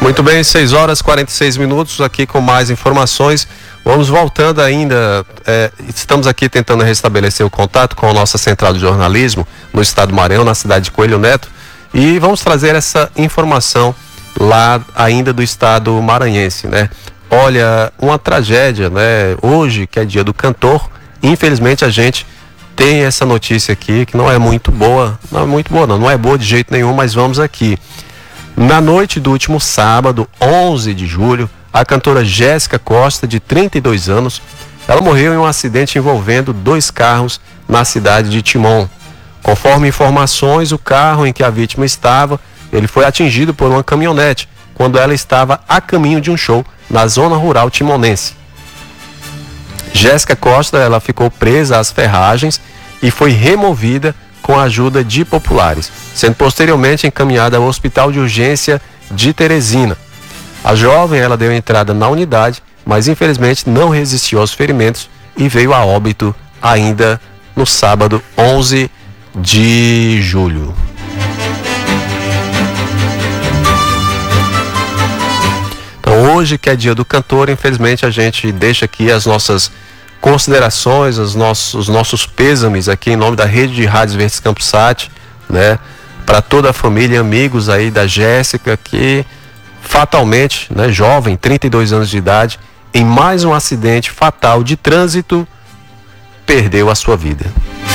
Muito bem, 6 horas e 46 minutos aqui com mais informações. Vamos voltando ainda, estamos aqui tentando restabelecer o contato com a nossa central de jornalismo no estado do Maranhão, na cidade de Coelho Neto, e vamos trazer essa informação lá ainda do estado maranhense, né? Olha, uma tragédia, né? Hoje, que é dia do cantor, infelizmente a gente tem essa notícia aqui que não é muito boa, não é boa de jeito nenhum, mas vamos aqui. Na noite do último sábado, 11 de julho, a cantora Jéssica Costa, de 32 anos, ela morreu em um acidente envolvendo 2 carros na cidade de Timon. Conforme informações, o carro em que a vítima estava, ele foi atingido por uma caminhonete quando ela estava a caminho de um show na zona rural timonense. Jéssica Costa, ela ficou presa às ferragens e foi removida com a ajuda de populares, sendo posteriormente encaminhada ao Hospital de Urgência de Teresina. A jovem, ela deu entrada na unidade, mas infelizmente não resistiu aos ferimentos e veio a óbito ainda no sábado 11 de julho. Então, hoje, que é dia do cantor, infelizmente a gente deixa aqui as nossas considerações, os nossos pêsames aqui em nome da rede de rádios Verdes Campos Sat, né, para toda a família e amigos aí da Jéssica, que fatalmente, né, jovem, 32 anos de idade, em mais um acidente fatal de trânsito, perdeu a sua vida.